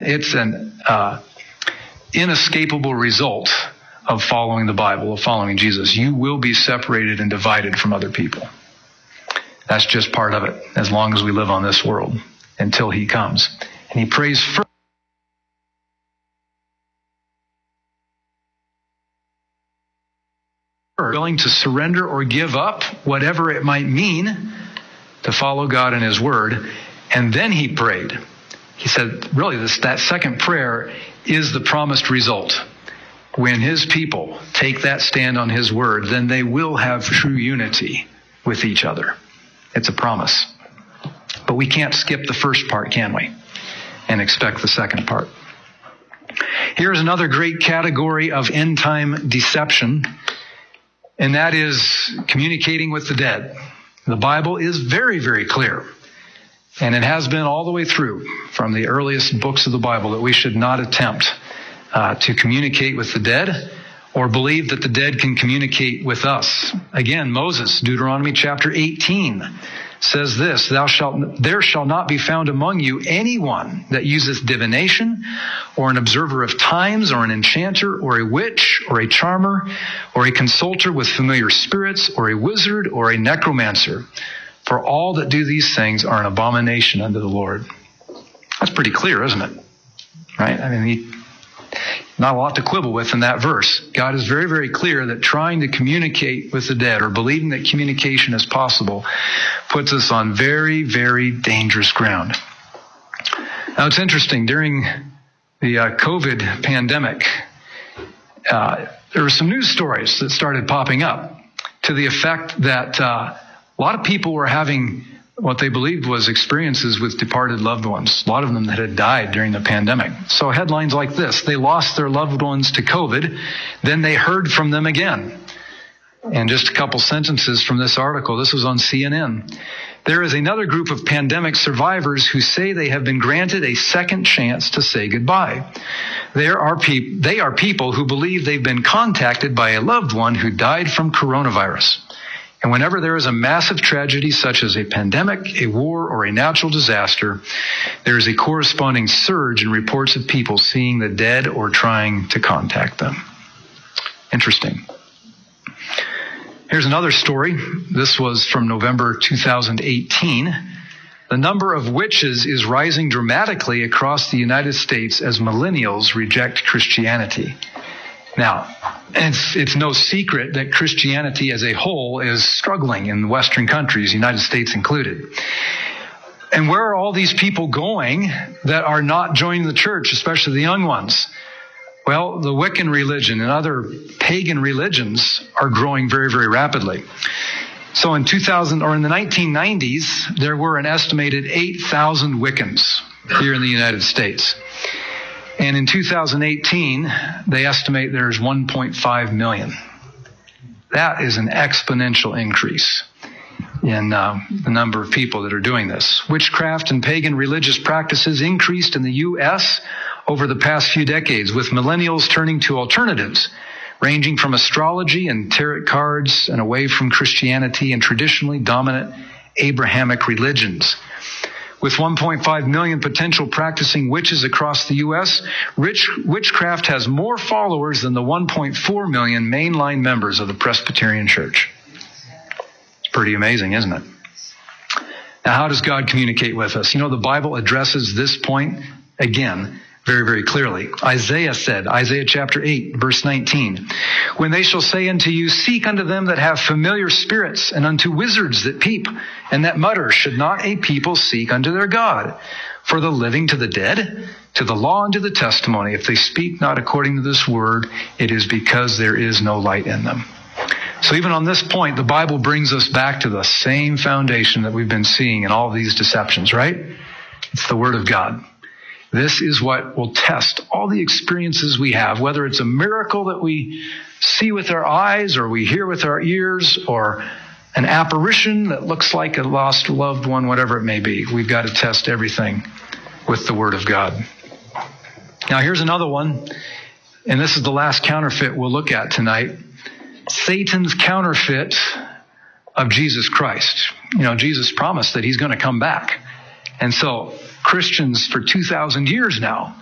it's an inescapable result of following the Bible, of following Jesus. You will be separated and divided from other people. That's just part of it, as long as we live on this world, until he comes. And he prays first. Willing to surrender or give up whatever it might mean to follow God and his word. And then he prayed. He said, really, that second prayer is the promised result. When his people take that stand on his word, then they will have true unity with each other. It's a promise. But we can't skip the first part, can we? And expect the second part. Here's another great category of end-time deception, and that is communicating with the dead. The Bible is very, very clear, and it has been all the way through from the earliest books of the Bible, that we should not attempt to communicate with the dead or believe that the dead can communicate with us. Again, Moses, Deuteronomy chapter 18, says this, there shall not be found among you anyone that useth divination, or an observer of times, or an enchanter, or a witch, or a charmer, or a consulter with familiar spirits, or a wizard, or a necromancer. For all that do these things are an abomination unto the Lord. That's pretty clear, isn't it? Right? I mean, not a lot to quibble with in that verse. God is very, very clear that trying to communicate with the dead, or believing that communication is possible, puts us on very, very dangerous ground. Now, it's interesting. During the COVID pandemic, there were some news stories that started popping up to the effect that a lot of people were having what they believed was experiences with departed loved ones, a lot of them that had died during the pandemic. So headlines like this: they lost their loved ones to COVID, then they heard from them again. And just a couple sentences from this article. This was on CNN. There is another group of pandemic survivors who say they have been granted a second chance to say goodbye. They are people who believe they've been contacted by a loved one who died from coronavirus. And whenever there is a massive tragedy such as a pandemic, a war, or a natural disaster, there is a corresponding surge in reports of people seeing the dead or trying to contact them. Interesting. Here's another story. This was from November 2018. The number of witches is rising dramatically across the United States as millennials reject Christianity. Now, it's no secret that Christianity as a whole is struggling in Western countries, United States included. And where are all these people going that are not joining the church, especially the young ones? Well, the Wiccan religion and other pagan religions are growing very, very rapidly. So in the 1990s, there were an estimated 8,000 Wiccans here in the United States. And in 2018, they estimate there's 1.5 million. That is an exponential increase in the number of people that are doing this. Witchcraft and pagan religious practices increased in the U.S. over the past few decades, with millennials turning to alternatives, ranging from astrology and tarot cards and away from Christianity and traditionally dominant Abrahamic religions. With 1.5 million potential practicing witches across the U.S., witchcraft has more followers than the 1.4 million mainline members of the Presbyterian Church. It's pretty amazing, isn't it? Now, how does God communicate with us? You know, the Bible addresses this point again very, very clearly. Isaiah said, Isaiah chapter 8, verse 19, when they shall say unto you, seek unto them that have familiar spirits, and unto wizards that peep, and that mutter, should not a people seek unto their God? For the living to the dead, to the law and to the testimony, if they speak not according to this word, it is because there is no light in them. So even on this point, the Bible brings us back to the same foundation that we've been seeing in all of these deceptions, right? It's the Word of God. This is what will test all the experiences we have, whether it's a miracle that we see with our eyes or we hear with our ears, or an apparition that looks like a lost loved one, whatever it may be. We've got to test everything with the Word of God. Now here's another one, and this is the last counterfeit we'll look at tonight. Satan's counterfeit of Jesus Christ. You know, Jesus promised that he's going to come back. And so Christians for 2,000 years now